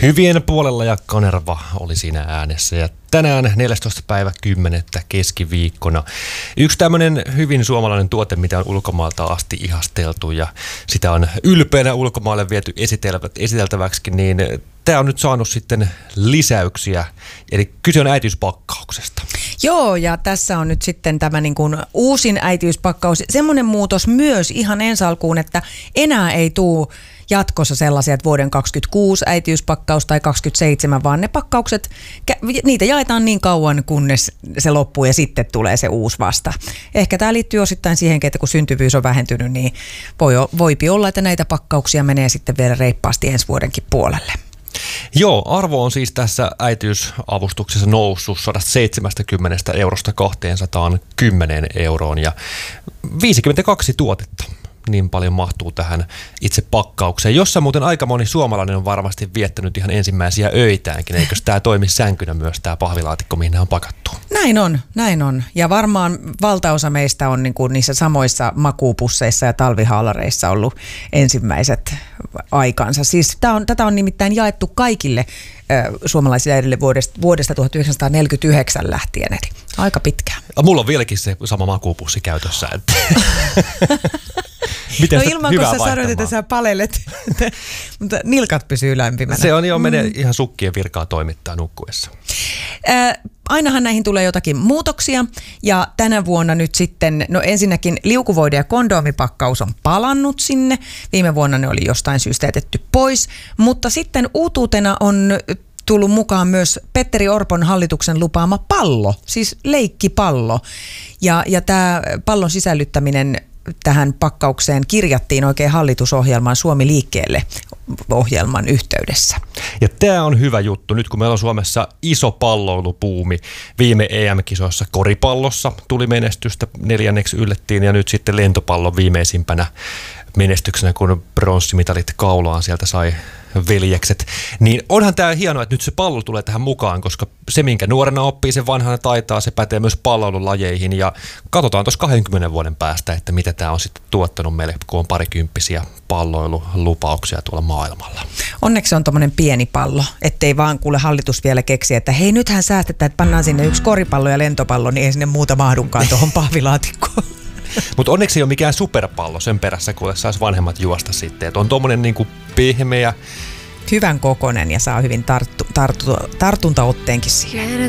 Hyvien puolella ja Kanerva oli siinä äänessä ja tänään 14. päivä 10. keskiviikkona. Yksi tämmöinen hyvin suomalainen tuote, mitä on ulkomaalta asti ihasteltu ja sitä on ylpeänä ulkomaille viety esiteltäväksi, niin tämä on nyt saanut sitten lisäyksiä, eli kyse on äitiyspakkauksesta. Joo, ja tässä on nyt sitten tämä niin kuin uusin äitiyspakkaus. Semmoinen muutos myös ihan ensi alkuun, että enää ei tule jatkossa sellaisia, että vuoden 2026 äitiyspakkaus tai 2027, vaan ne pakkaukset, niitä jaetaan niin kauan, kunnes se loppuu ja sitten tulee se uusi vasta. Ehkä tämä liittyy osittain siihen, että kun syntyvyys on vähentynyt, niin voipi olla, että näitä pakkauksia menee sitten vielä reippaasti ensi vuodenkin puolelle. Joo, arvo on siis tässä äitiysavustuksessa noussut 170 eurosta 210 euroon ja 52 tuotetta. Niin paljon mahtuu tähän itse pakkaukseen, jossa muuten aika moni suomalainen on varmasti viettänyt ihan ensimmäisiä öitäänkin. Eikös tämä toimi sänkynä myös tämä pahvilaatikko, mihin nämä on pakattu? Näin on. Ja varmaan valtaosa meistä on niin kuin niissä samoissa makuupusseissa ja talvihaalareissa ollut ensimmäiset aikansa. Siis tätä on nimittäin jaettu kaikille suomalaisille äidille vuodesta 1949 lähtien, eli aika pitkään. Mulla on vieläkin se sama makuupussi käytössä. No ilman, kun sä sanoit, että sä palelet, mutta nilkat pysyy lämpimänä. Se on jo menee ihan sukkien virkaa toimittaa nukkuessa. Ainahan näihin tulee jotakin muutoksia ja tänä vuonna nyt sitten, no ensinnäkin liukuvoide- ja kondomipakkaus on palannut sinne. Viime vuonna ne oli jostain syystä jätetty pois, mutta sitten uutuutena on tullut mukaan myös Petteri Orpon hallituksen lupaama pallo, siis leikkipallo. Ja tämä pallon sisällyttäminen tähän pakkaukseen kirjattiin oikein hallitusohjelmaan Suomi liikkeelle -ohjelman yhteydessä. Ja tämä on hyvä juttu. Nyt kun meillä on Suomessa iso palloilupuumi, viime EM-kisoissa koripallossa tuli menestystä, 4. yllettiin ja nyt sitten lentopallon viimeisimpänä menestyksenä, kun pronssimitalit kaulaan sieltä sai veljekset. Niin onhan tämä hienoa, että nyt se pallo tulee tähän mukaan, koska se, minkä nuorena oppii, sen vanhana taitaa, se pätee myös palloilulajeihin ja katsotaan tuossa 20 vuoden päästä, että mitä tämä on sitten tuottanut meille, kun on parikymppisiä palloilulupauksia tuolla maailmalla. Onneksi on tommonen pieni pallo, ettei vaan kuule hallitus vielä keksi, että hei nythän säästetään, että pannaan sinne yksi koripallo ja lentopallo, niin ei sinne muuta mahdunkaan tuohon pahvilaatikkoon. Mutta onneksi ei ole mikään superpallo sen perässä, kun saisi vanhemmat juosta sitten. Et on tommonen niinku pehmeä. Hyvän kokonen ja saa hyvin tartuntaotteenkin siihen.